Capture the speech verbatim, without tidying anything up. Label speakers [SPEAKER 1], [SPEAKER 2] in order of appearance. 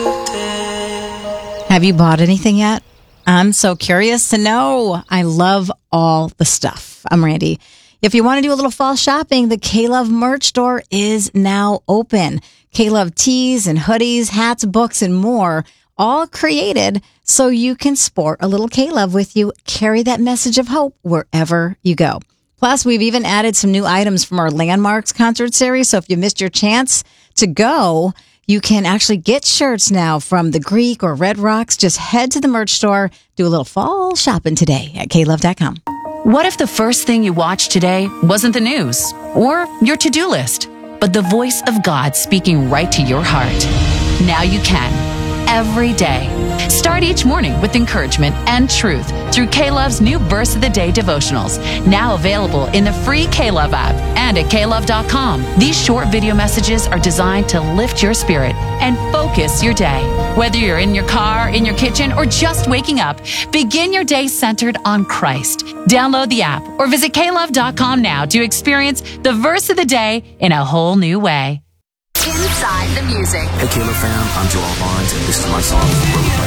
[SPEAKER 1] Have you bought anything yet? I'm so curious to know. I love all the stuff. I'm Randy. If you want to do a little fall shopping, the K-Love merch store is now open. K-Love tees and hoodies, hats, books, and more, all created so you can sport a little K-Love with you. Carry that message of hope wherever you go. Plus, we've even added some new items from our Landmarks concert series. So if you missed your chance to go, you can actually get shirts now from the Greek or Red Rocks. Just head to the merch store, do a little fall shopping today at K love dot com.
[SPEAKER 2] What if the first thing you watched today wasn't the news or your to-do list, but the voice of God speaking right to your heart? Now you can, every day. Start each morning with encouragement and truth through K-Love's new Verse of the Day devotionals, now available in the free K-Love app and at K love dot com. These short video messages are designed to lift your spirit and focus your day. Whether you're in your car, in your kitchen, or just waking up, begin your day centered on Christ. Download the app or visit K love dot com now to experience the Verse of the Day in a whole new way.
[SPEAKER 3] Inside the music.
[SPEAKER 4] Hey, K-Love fam, I'm Joel Barnes, and this is my song, Road Runner.